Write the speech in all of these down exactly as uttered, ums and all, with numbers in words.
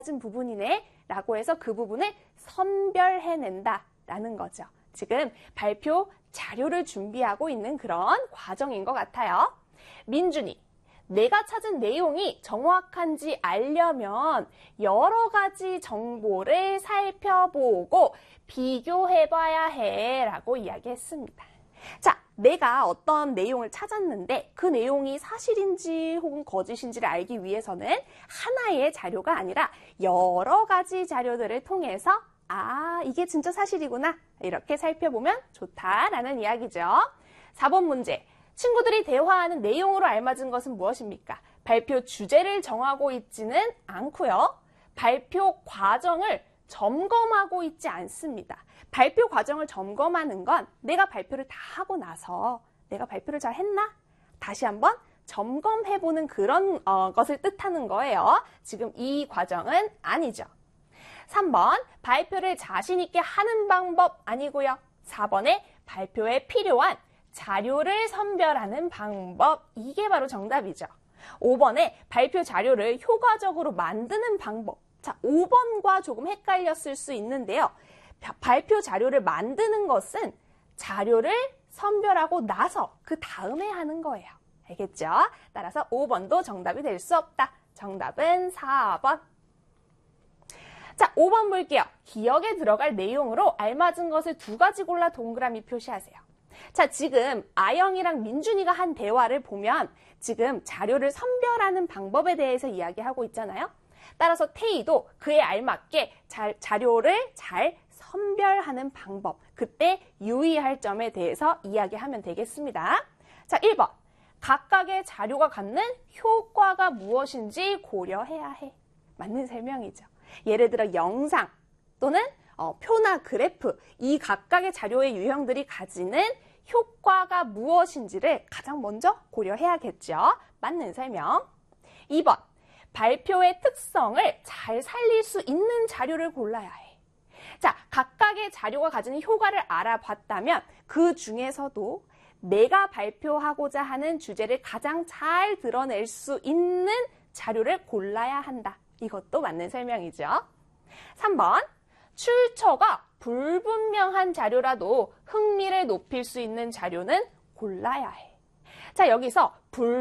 맞은 부분이네 라고 해서 그 부분을 선별해낸다 라는 거죠. 지금 발표 자료를 준비하고 있는 그런 과정인 것 같아요. 민준이, 내가 찾은 내용이 정확한지 알려면 여러 가지 정보를 살펴보고 비교해봐야 해 라고 이야기했습니다. 자, 내가 어떤 내용을 찾았는데 그 내용이 사실인지 혹은 거짓인지를 알기 위해서는 하나의 자료가 아니라 여러 가지 자료들을 통해서 아, 이게 진짜 사실이구나 이렇게 살펴보면 좋다라는 이야기죠. 사 번 문제, 친구들이 대화하는 내용으로 알맞은 것은 무엇입니까? 발표 주제를 정하고 있지는 않고요. 발표 과정을 점검하고 있지 않습니다. 발표 과정을 점검하는 건 내가 발표를 다 하고 나서 내가 발표를 잘 했나? 다시 한번 점검해보는 그런 어, 것을 뜻하는 거예요. 지금 이 과정은 아니죠. 삼 번, 발표를 자신 있게 하는 방법 아니고요. 사 번에 발표에 필요한 자료를 선별하는 방법, 이게 바로 정답이죠. 오 번에 발표 자료를 효과적으로 만드는 방법. 자, 오 번과 조금 헷갈렸을 수 있는데요. 발표 자료를 만드는 것은 자료를 선별하고 나서 그 다음에 하는 거예요. 알겠죠? 따라서 오 번도 정답이 될 수 없다. 정답은 사 번. 자, 오 번 볼게요. 기억에 들어갈 내용으로 알맞은 것을 두 가지 골라 동그라미 표시하세요. 자, 지금 아영이랑 민준이가 한 대화를 보면 지금 자료를 선별하는 방법에 대해서 이야기하고 있잖아요. 따라서 태희도 그에 알맞게 잘, 자료를 잘 선별하는 방법, 그때 유의할 점에 대해서 이야기하면 되겠습니다. 자, 일 번. 각각의 자료가 갖는 효과가 무엇인지 고려해야 해. 맞는 설명이죠. 예를 들어 영상 또는 어, 표나 그래프, 이 각각의 자료의 유형들이 가지는 효과가 무엇인지를 가장 먼저 고려해야겠죠. 맞는 설명. 이 번. 발표의 특성을 잘 살릴 수 있는 자료를 골라야 해. 자, 각각의 자료가 가지는 효과를 알아봤다면 그 중에서도 내가 발표하고자 하는 주제를 가장 잘 드러낼 수 있는 자료를 골라야 한다. 이것도 맞는 설명이죠. 삼 번. 출처가 불분명한 자료라도 흥미를 높일 수 있는 자료는 골라야 해. 자, 여기서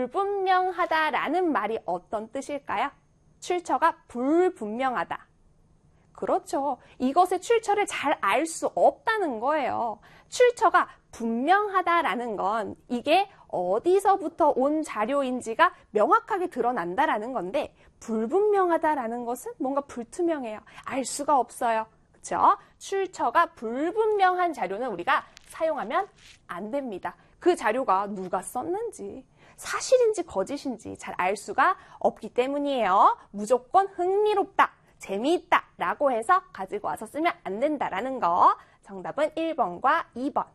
불분명하다라는 말이 어떤 뜻일까요? 출처가 불분명하다. 그렇죠. 이것의 출처를 잘 알 수 없다는 거예요. 출처가 분명하다라는 건 이게 어디서부터 온 자료인지가 명확하게 드러난다라는 건데 불분명하다라는 것은 뭔가 불투명해요. 알 수가 없어요. 그렇죠? 출처가 불분명한 자료는 우리가 사용하면 안 됩니다. 그 자료가 누가 썼는지, 사실인지 거짓인지 잘 알 수가 없기 때문이에요. 무조건 흥미롭다, 재미있다 라고 해서 가지고 와서 쓰면 안 된다라는 거. 정답은 일 번과 이 번.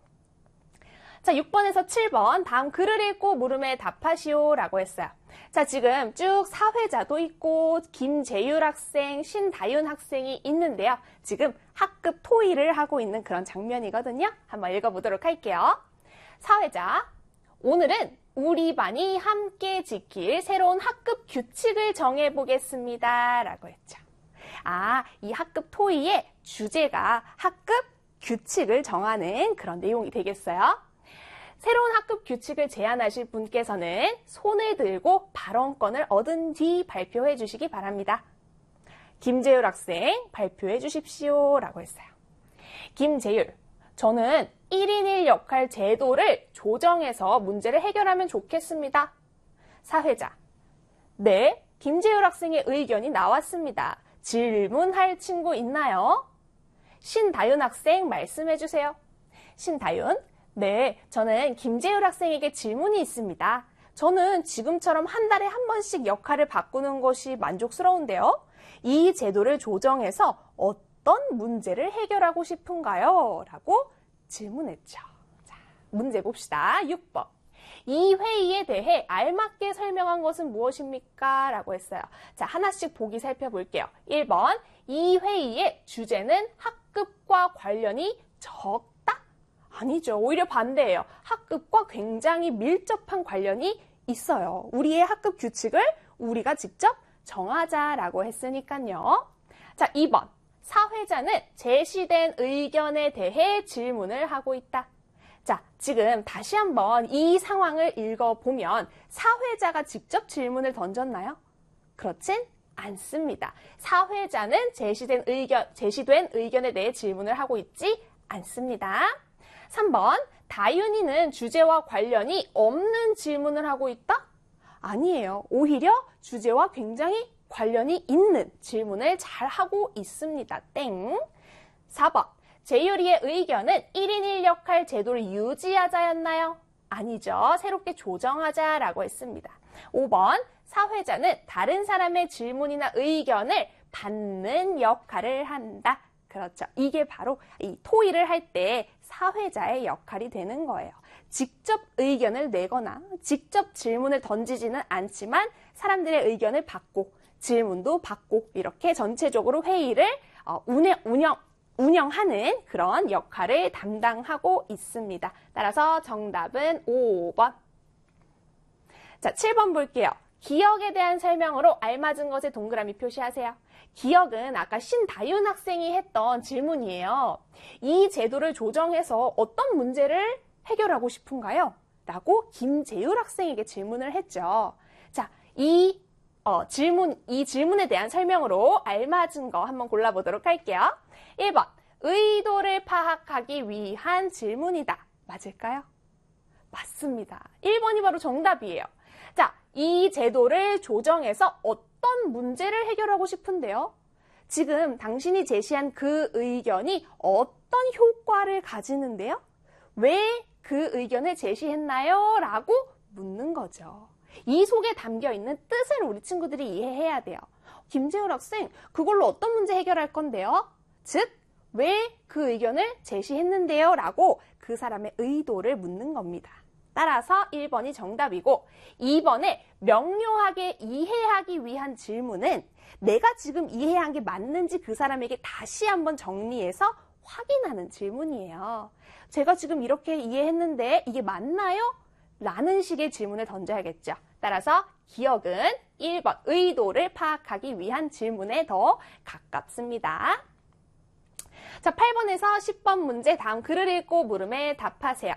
자, 육 번에서 칠 번 다음 글을 읽고 물음에 답하시오 라고 했어요. 자, 지금 쭉 사회자도 있고 김재율 학생, 신다윤 학생이 있는데요. 지금 학급 토의를 하고 있는 그런 장면이거든요. 한번 읽어보도록 할게요. 사회자, 오늘은 우리 반이 함께 지킬 새로운 학급 규칙을 정해보겠습니다 라고 했죠. 아, 이 학급 토의의 주제가 학급 규칙을 정하는 그런 내용이 되겠어요. 새로운 학급 규칙을 제안하실 분께서는 손을 들고 발언권을 얻은 뒤 발표해 주시기 바랍니다. 김재율 학생 발표해 주십시오 라고 했어요. 김재율, 저는 일 인 일 역할 제도를 조정해서 문제를 해결하면 좋겠습니다. 사회자, 네, 김재율 학생의 의견이 나왔습니다. 질문할 친구 있나요? 신다윤 학생 말씀해 주세요. 신다윤, 네, 저는 김재율 학생에게 질문이 있습니다. 저는 지금처럼 한 달에 한 번씩 역할을 바꾸는 것이 만족스러운데요. 이 제도를 조정해서 어떤 문제를 해결하고 싶은가요? 라고 질문했죠. 자, 문제 봅시다. 육 번. 이 회의에 대해 알맞게 설명한 것은 무엇입니까? 라고 했어요. 자, 하나씩 보기 살펴볼게요. 일 번. 이 회의의 주제는 학급과 관련이 적다. 아니죠. 오히려 반대예요. 학급과 굉장히 밀접한 관련이 있어요. 우리의 학급 규칙을 우리가 직접 정하자라고 했으니까요. 자, 이 번. 사회자는 제시된 의견에 대해 질문을 하고 있다. 자, 지금 다시 한번 이 상황을 읽어보면 사회자가 직접 질문을 던졌나요? 그렇진 않습니다. 사회자는 제시된 의견, 제시된 의견에 대해 질문을 하고 있지 않습니다. 삼 번. 다윤이는 주제와 관련이 없는 질문을 하고 있다? 아니에요. 오히려 주제와 굉장히 관련이 있는 질문을 잘 하고 있습니다. 땡. 사 번. 재율이의 의견은 일 인 일 역할 제도를 유지하자였나요? 아니죠. 새롭게 조정하자라고 했습니다. 오 번. 사회자는 다른 사람의 질문이나 의견을 받는 역할을 한다. 그렇죠. 이게 바로 이 토의를 할 때 사회자의 역할이 되는 거예요. 직접 의견을 내거나 직접 질문을 던지지는 않지만 사람들의 의견을 받고 질문도 받고 이렇게 전체적으로 회의를 운영, 운영, 운영하는 그런 역할을 담당하고 있습니다. 따라서 정답은 오 번. 자, 칠 번 볼게요. 기억에 대한 설명으로 알맞은 것에 동그라미 표시하세요. 기억은 아까 신다윤 학생이 했던 질문이에요. 이 제도를 조정해서 어떤 문제를 해결하고 싶은가요? 라고 김재율 학생에게 질문을 했죠. 자, 이 어, 질문, 이 질문에 대한 설명으로 알맞은 거 한번 골라보도록 할게요. 일 번, 의도를 파악하기 위한 질문이다. 맞을까요? 맞습니다. 일 번이 바로 정답이에요. 자, 이 제도를 조정해서 어떤 문제를 해결하고 싶은데요? 지금 당신이 제시한 그 의견이 어떤 효과를 가지는데요? 왜 그 의견을 제시했나요? 라고 묻는 거죠. 이 속에 담겨있는 뜻을 우리 친구들이 이해해야 돼요. 김재율 학생, 그걸로 어떤 문제 해결할 건데요? 즉, 왜 그 의견을 제시했는데요? 라고 그 사람의 의도를 묻는 겁니다. 따라서 일 번이 정답이고 이 번에 명료하게 이해하기 위한 질문은 내가 지금 이해한 게 맞는지 그 사람에게 다시 한번 정리해서 확인하는 질문이에요. 제가 지금 이렇게 이해했는데 이게 맞나요? 라는 식의 질문을 던져야겠죠. 따라서 기억은 일 번 의도를 파악하기 위한 질문에 더 가깝습니다. 자, 팔 번에서 십 번 문제 다음 글을 읽고 물음에 답하세요.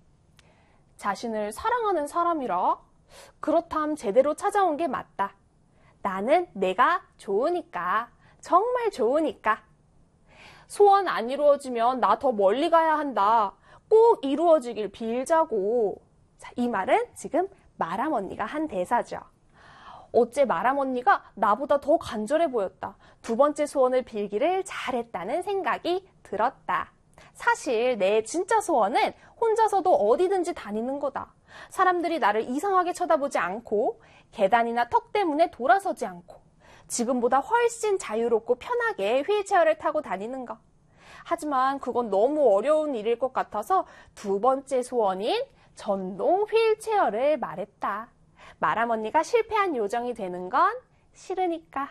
자신을 사랑하는 사람이라 그렇담 제대로 찾아온 게 맞다. 나는 내가 좋으니까, 정말 좋으니까. 소원 안 이루어지면 나 더 멀리 가야 한다. 꼭 이루어지길 빌자고. 자, 이 말은 지금 마람 언니가 한 대사죠. 어째 마람 언니가 나보다 더 간절해 보였다. 두 번째 소원을 빌기를 잘했다는 생각이 들었다. 사실 내 진짜 소원은 혼자서도 어디든지 다니는 거다. 사람들이 나를 이상하게 쳐다보지 않고 계단이나 턱 때문에 돌아서지 않고 지금보다 훨씬 자유롭고 편하게 휠체어를 타고 다니는 거. 하지만 그건 너무 어려운 일일 것 같아서 두 번째 소원인 전동 휠체어를 말했다. 마람 언니가 실패한 요정이 되는 건 싫으니까.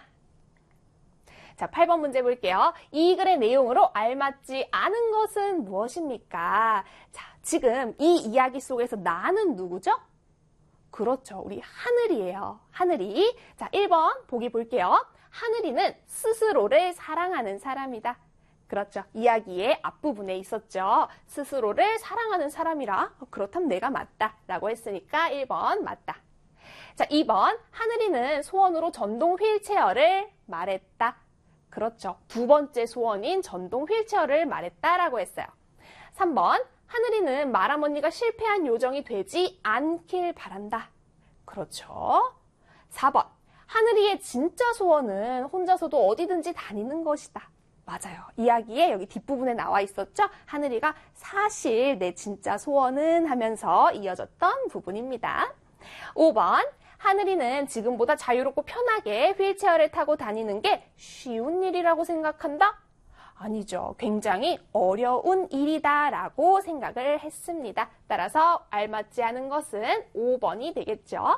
자, 팔 번 문제 볼게요. 이 글의 내용으로 알맞지 않은 것은 무엇입니까? 자, 지금 이 이야기 속에서 나는 누구죠? 그렇죠. 우리 하늘이에요. 하늘이. 자, 일 번 보기 볼게요. 하늘이는 스스로를 사랑하는 사람이다. 그렇죠. 이야기의 앞부분에 있었죠. 스스로를 사랑하는 사람이라 그렇다면 내가 맞다 라고 했으니까 일 번 맞다. 자, 이 번 하늘이는 소원으로 전동 휠체어를 말했다. 그렇죠. 두 번째 소원인 전동 휠체어를 말했다라고 했어요. 삼 번 하늘이는 마람 언니가 실패한 요정이 되지 않길 바란다. 그렇죠. 사 번 하늘이의 진짜 소원은 혼자서도 어디든지 다니는 것이다. 맞아요. 이야기에 여기 뒷부분에 나와 있었죠. 하늘이가 사실 내 진짜 소원은 하면서 이어졌던 부분입니다. 오 번 하늘이는 지금보다 자유롭고 편하게 휠체어를 타고 다니는 게 쉬운 일이라고 생각한다? 아니죠. 굉장히 어려운 일이다 라고 생각을 했습니다. 따라서 알맞지 않은 것은 오 번이 되겠죠.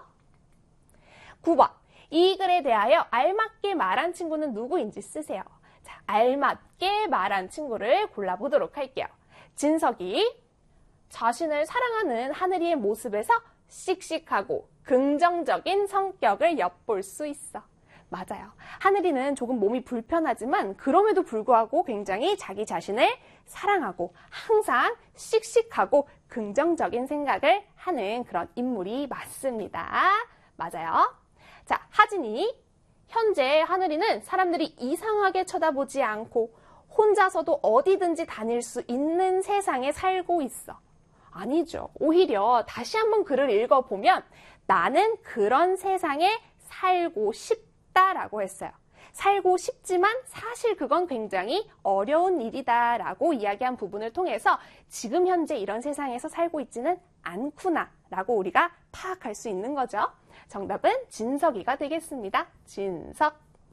구 번 이 글에 대하여 알맞게 말한 친구는 누구인지 쓰세요. 자, 알맞게 말한 친구를 골라보도록 할게요. 진석이 자신을 사랑하는 하늘이의 모습에서 씩씩하고 긍정적인 성격을 엿볼 수 있어. 맞아요. 하늘이는 조금 몸이 불편하지만 그럼에도 불구하고 굉장히 자기 자신을 사랑하고 항상 씩씩하고 긍정적인 생각을 하는 그런 인물이 맞습니다. 맞아요. 자, 하진이. 현재 하늘이는 사람들이 이상하게 쳐다보지 않고 혼자서도 어디든지 다닐 수 있는 세상에 살고 있어. 아니죠. 오히려 다시 한번 글을 읽어보면 나는 그런 세상에 살고 싶다라고 했어요. 살고 싶지만 사실 그건 굉장히 어려운 일이다라고 이야기한 부분을 통해서 지금 현재 이런 세상에서 살고 있지는 않구나라고 우리가 파악할 수 있는 거죠. 정답은 진석이가 되겠습니다. 진석.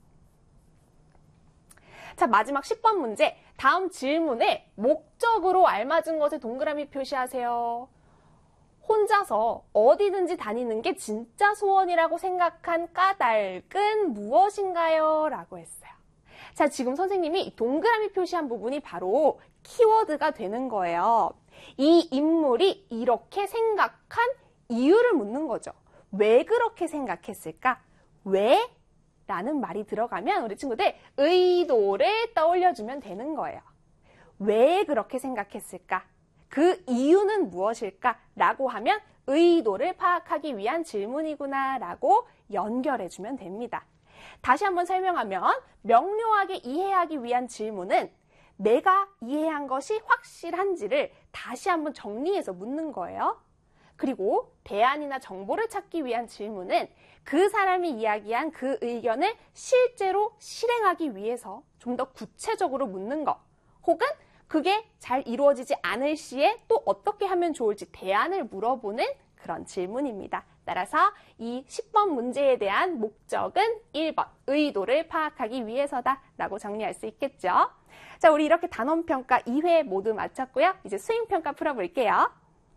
자, 마지막 십 번 문제. 다음 질문에 목적으로 알맞은 것에 동그라미 표시하세요. 혼자서 어디든지 다니는 게 진짜 소원이라고 생각한 까닭은 무엇인가요? 라고 했어요. 자, 지금 선생님이 동그라미 표시한 부분이 바로 키워드가 되는 거예요. 이 인물이 이렇게 생각한 이유를 묻는 거죠. 왜 그렇게 생각했을까? 왜? 라는 말이 들어가면 우리 친구들 의도를 떠올려주면 되는 거예요. 왜 그렇게 생각했을까? 그 이유는 무엇일까? 라고 하면 의도를 파악하기 위한 질문이구나 라고 연결해주면 됩니다. 다시 한번 설명하면 명료하게 이해하기 위한 질문은 내가 이해한 것이 확실한지를 다시 한번 정리해서 묻는 거예요. 그리고 대안이나 정보를 찾기 위한 질문은 그 사람이 이야기한 그 의견을 실제로 실행하기 위해서 좀 더 구체적으로 묻는 것, 혹은 그게 잘 이루어지지 않을 시에 또 어떻게 하면 좋을지 대안을 물어보는 그런 질문입니다. 따라서 이 십 번 문제에 대한 목적은 일 번, 의도를 파악하기 위해서다 라고 정리할 수 있겠죠. 자, 우리 이렇게 단원평가 이 회 모두 마쳤고요. 이제 수행평가 풀어볼게요.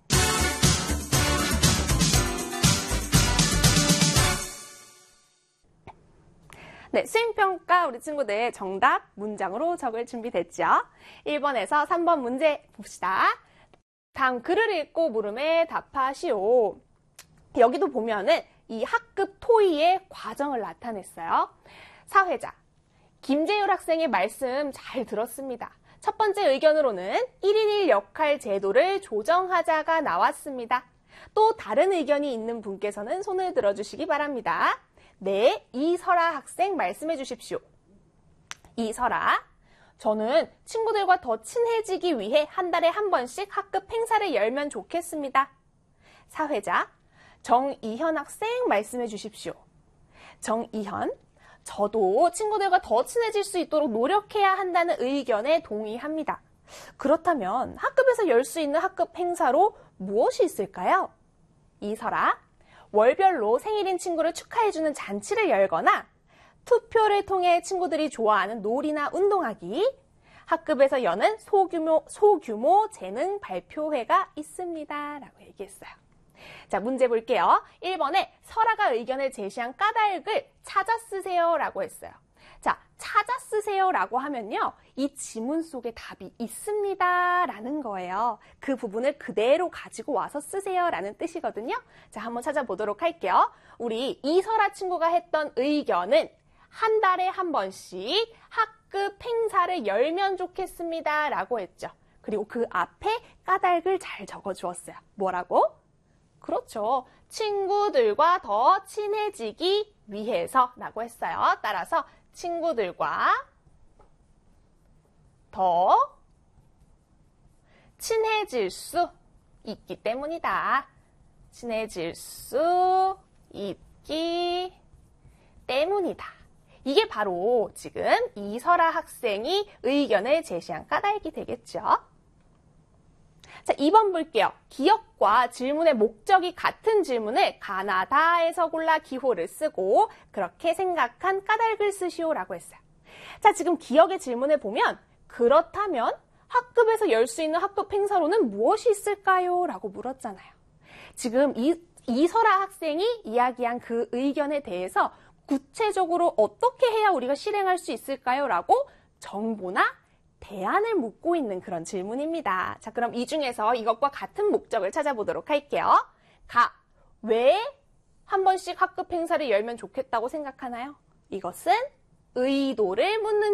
네, 수행평가 우리 친구들 정답 문장으로 적을 준비됐죠? 일 번에서 삼 번 문제 봅시다. 다음 글을 읽고 물음에 답하시오. 여기도 보면은 이 학급 토의의 과정을 나타냈어요. 사회자, 김재율 학생의 말씀 잘 들었습니다. 첫 번째 의견으로는 일인 일 역할 제도를 조정하자가 나왔습니다. 또 다른 의견이 있는 분께서는 손을 들어주시기 바랍니다. 네, 이설아 학생 말씀해 주십시오. 이설아, 저는 친구들과 더 친해지기 위해 한 달에 한 번씩 학급 행사를 열면 좋겠습니다. 사회자, 정이현 학생 말씀해 주십시오. 정이현, 저도 친구들과 더 친해질 수 있도록 노력해야 한다는 의견에 동의합니다. 그렇다면 학급에서 열 수 있는 학급 행사로 무엇이 있을까요? 이설아, 월별로 생일인 친구를 축하해주는 잔치를 열거나 투표를 통해 친구들이 좋아하는 놀이나 운동하기, 학급에서 여는 소규모, 소규모 재능 발표회가 있습니다. 라고 얘기했어요. 자, 문제 볼게요. 일 번에 설아가 의견을 제시한 까닭을 찾아 쓰세요 라고 했어요. 자, 찾아 쓰세요 라고 하면요, 이 지문 속에 답이 있습니다 라는 거예요. 그 부분을 그대로 가지고 와서 쓰세요 라는 뜻이거든요. 자, 한번 찾아보도록 할게요. 우리 이설아 친구가 했던 의견은 한 달에 한 번씩 학급 행사를 열면 좋겠습니다 라고 했죠. 그리고 그 앞에 까닭을 잘 적어주었어요. 뭐라고? 그렇죠. 친구들과 더 친해지기 위해서 라고 했어요. 따라서 친구들과 더 친해질 수 있기 때문이다. 친해질 수 있기 때문이다. 이게 바로 지금 이설아 학생이 의견을 제시한 까닭이 되겠죠. 자, 이 번 볼게요. 기억과 질문의 목적이 같은 질문을 가나다에서 골라 기호를 쓰고 그렇게 생각한 까닭을 쓰시오라고 했어요. 자, 지금 기억의 질문을 보면 그렇다면 학급에서 열 수 있는 학급 행사로는 무엇이 있을까요? 라고 물었잖아요. 지금 이, 이설아 학생이 이야기한 그 의견에 대해서 구체적으로 어떻게 해야 우리가 실행할 수 있을까요? 라고 정보나 대안을 묻고 있는 그런 질문입니다. 자, 그럼 이 중에서 이것과 같은 목적을 찾아보도록 할게요. 가, 왜 한 번씩 학급 행사를 열면 좋겠다고 생각하나요? 이것은 의도를 묻는